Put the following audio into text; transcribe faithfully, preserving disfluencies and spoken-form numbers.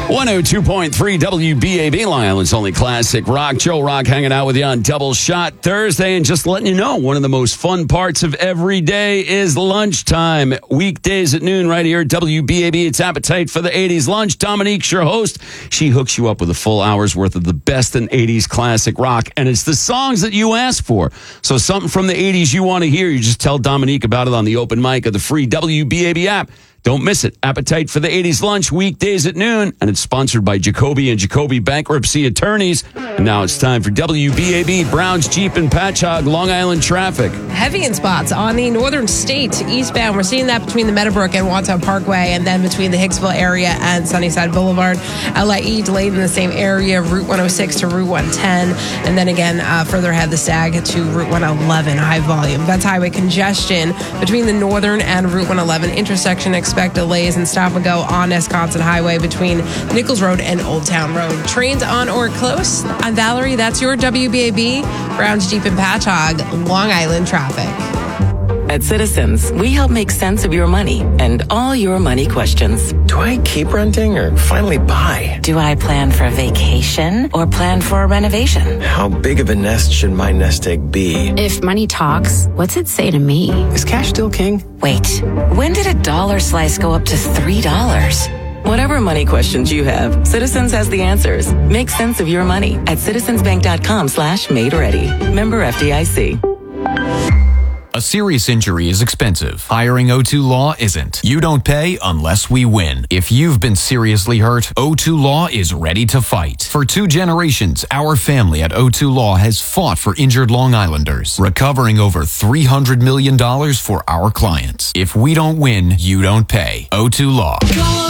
one oh two point three W B A B, Long Island's only classic rock. Joe Rock hanging out with you on Double Shot Thursday, and just letting you know, one of the most fun parts of every day is lunchtime. Weekdays at noon right here at W B A B. It's Appetite for the eighties Lunch. Dominique's your host. She hooks you up with a full hour's worth of the best in eighties classic rock, and it's the songs that you ask for. So something from the eighties you want to hear, you just tell Dominique about it on the open mic of the free W B A B app. Don't miss it. Appetite for the eighties Lunch, weekdays at noon. And it's sponsored by Jacoby and Jacoby Bankruptcy Attorneys. And now it's time for W B A B, Browns, Jeep, and Patchogue, Long Island traffic. Heavy in spots on the northern state eastbound. We're seeing that between the Meadowbrook and Wantown Parkway, and then between the Hicksville area and Sunnyside Boulevard. L I E delayed in the same area, Route one oh six to Route one ten. And then again, uh, further ahead, the Stag to Route one eleven, high volume. That's highway congestion between the northern and Route one eleven intersection. Expect delays and stop and go on Esconson Highway between Nichols Road and Old Town Road. Trains on or close. I'm Valerie. That's your W B A B, Browns, Jeep, and Patchogue, Long Island traffic. At Citizens, we help make sense of your money and all your money questions. Do I keep renting or finally buy? Do I plan for a vacation or plan for a renovation? How big of a nest should my nest egg be? If money talks, what's it say to me? Is cash still king? Wait, when did a dollar slice go up to three dollars? Whatever money questions you have, Citizens has the answers. Make sense of your money at citizensbank.com slash made ready. Member F D I C. A serious injury is expensive. Hiring O two Law isn't. You don't pay unless we win. If you've been seriously hurt, O two Law is ready to fight. For two generations, our family at O two Law has fought for injured Long Islanders, recovering over three hundred million dollars for our clients. If we don't win, you don't pay. O two Law.